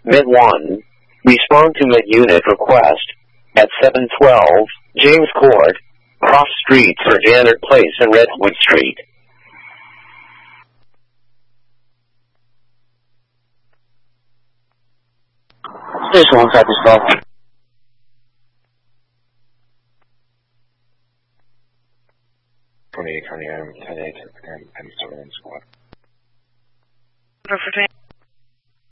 Mid 1. Respond to mid-unit request at 712 James Court, cross streets for Jannard Place and Redwood Street. Station 1, copy, stop. County, 10-8, and 7 squad. For